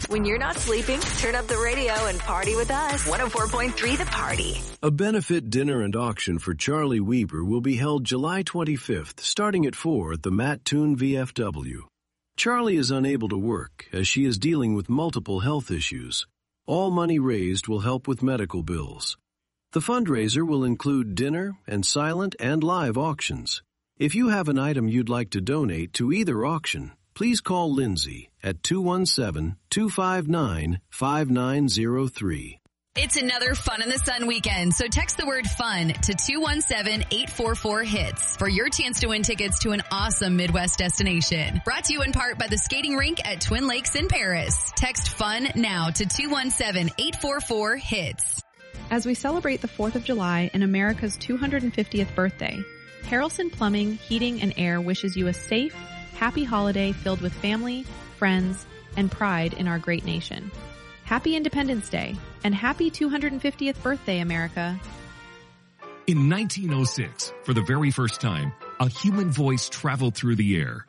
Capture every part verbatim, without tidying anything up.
When you're not sleeping, turn up the radio and party with us. one oh four point three The Party. A benefit dinner and auction for Charlie Weber will be held July twenty-fifth, starting at four at the Matt Toon V F W. Charlie is unable to work as she is dealing with multiple health issues. All money raised will help with medical bills. The fundraiser will include dinner and silent and live auctions. If you have an item you'd like to donate to either auction, please call Lindsay at two one seven, two five nine, five nine zero three. It's another Fun in the Sun weekend, so text the word FUN to two one seven, eight four four, HITS for your chance to win tickets to an awesome Midwest destination. Brought to you in part by the skating rink at Twin Lakes in Paris. Text FUN now to two one seven, eight four four, HITS. As we celebrate the fourth of July and America's two hundred fiftieth birthday, Harrelson Plumbing, Heating, and Air wishes you a safe, happy holiday filled with family, friends, and pride in our great nation. Happy Independence Day, and happy two hundred fiftieth birthday, America. In nineteen oh six, for the very first time, a human voice traveled through the air.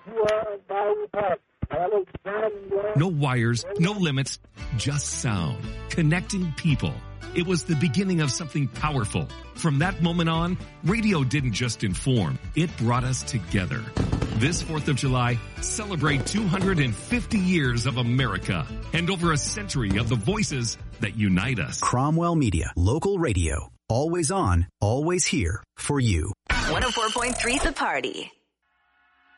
No wires, no limits, just sound, connecting people. It was the beginning of something powerful. From that moment on, radio didn't just inform, it brought us together. This fourth of July, celebrate two hundred fifty years of America and over a century of the voices that unite us. Cromwell Media, local radio, always on, always here for you. one oh four point three The Party.